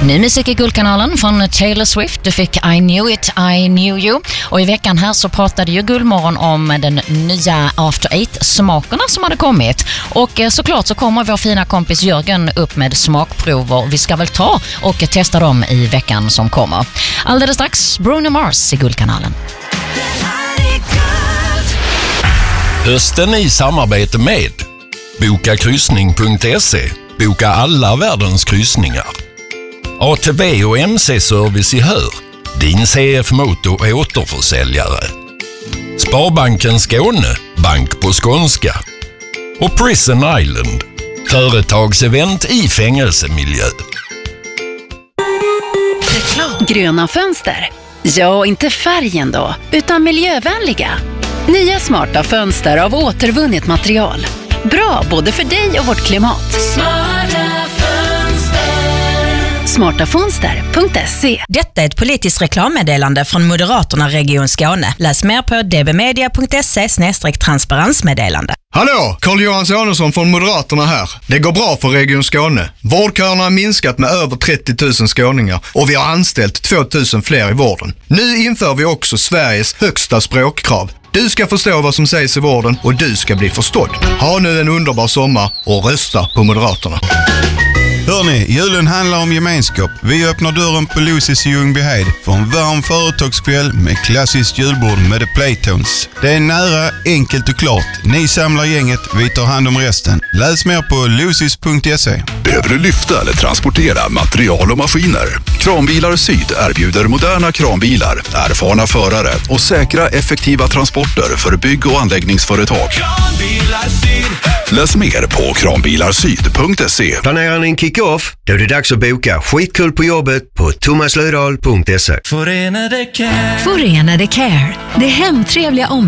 Ny musik i Guldkanalen från Taylor Swift. Du fick I Knew It, I Knew You. Och i veckan här så pratade ju Guldmorgon om den nya After Eight-smakerna som hade kommit. Och såklart så kommer vår fina kompis Jörgen upp med smakprover. Vi ska väl ta och testa dem i veckan som kommer. Alldeles strax Bruno Mars i Guldkanalen. Hösten i samarbete med Bokakryssning.se. Boka alla världens kryssningar. ATV och MC-service i Hör. Din CF-motor är återförsäljare. Sparbanken Skåne. Bank på skånska. Och Prison Island. Företagsevent i fängelsemiljö. Gröna fönster. Ja, inte färgen då, utan miljövänliga. Nya smarta fönster av återvunnet material. Bra både för dig och vårt klimat. Smartafönster.se. Detta är ett politiskt reklammeddelande från Moderaterna Region Skåne. Läs mer på dbmedia.se/transparensmeddelande. Hallå, Carl-Johan Samuelsson från Moderaterna här. Det går bra för Region Skåne. Vårdköerna har minskat med över 30 000 skåningar och vi har anställt 2 000 fler i vården. Nu inför vi också Sveriges högsta språkkrav. Du ska förstå vad som sägs i vården och du ska bli förstådd. Ha nu en underbar sommar och rösta på Moderaterna. Hörrni, julen handlar om gemenskap. Vi öppnar dörren på Lucy's i Ljungbyhed för en varm företagskväll med klassiskt julbord med The Playtones. Det är nära, enkelt och klart. Ni samlar gänget, vi tar hand om resten. Läs mer på lucys.se. Behöver du lyfta eller transportera material och maskiner? Kranbilar Syd erbjuder moderna kranbilar, erfarna förare och säkra, effektiva transporter för bygg- och anläggningsföretag. Läs mer på kranbilarsyd.se. Planerar ni en kick-off? Då är det dags att boka skitkul på jobbet på thomaslödahl.se. Förenade Care. Det hemtrevliga